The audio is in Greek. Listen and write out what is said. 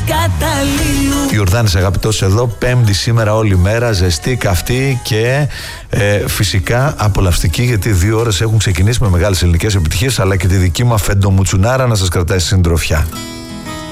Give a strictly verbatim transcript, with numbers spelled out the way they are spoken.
καταλήλου. Ιορδάνης αγαπητός εδώ, Πέμπτη σήμερα όλη μέρα, ζεστή, καυτή και ε, φυσικά απολαυστική, γιατί δύο ώρες έχουν ξεκινήσει με μεγάλες ελληνικές επιτυχίες, αλλά και τη δική μου αφεντομουτσουνάρα να σας κρατάει συντροφιά.